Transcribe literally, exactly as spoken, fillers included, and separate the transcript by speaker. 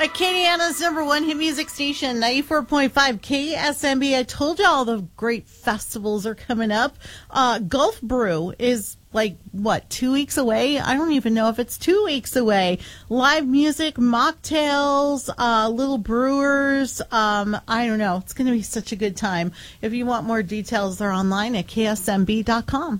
Speaker 1: Acadiana's number one hit music station, ninety-four point five K S M B. I told you all the great festivals are coming up. Uh, Gulf Brew is like, what, two weeks away? I don't even know if it's two weeks away. Live music, mocktails, uh, little brewers. Um, I don't know. It's going to be such a good time. If you want more details, they're online at K S M B dot com.